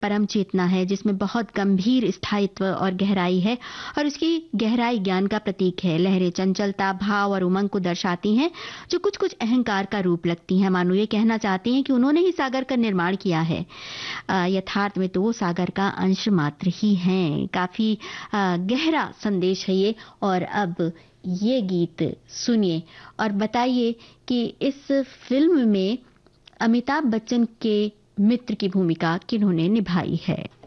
परम चेतना है, जिसमें बहुत गंभीर स्थायित्व और गहराई है, और उसकी गहराई ज्ञान का प्रतीक है। लहरें चंचलता, भाव और उमंग को दर्शाती हैं, जो कुछ कुछ अहंकार का रूप लगती हैं। मानो ये कहना चाहती हैं कि उन्होंने ही सागर का निर्माण किया है। यथार्थ में तो वो सागर का अंश मात्र ही हैं। काफी गहरा संदेश है ये। और अब ये गीत सुनिए और बताइए कि इस फिल्म में अमिताभ बच्चन के मित्र की भूमिका किन्होंने निभाई है।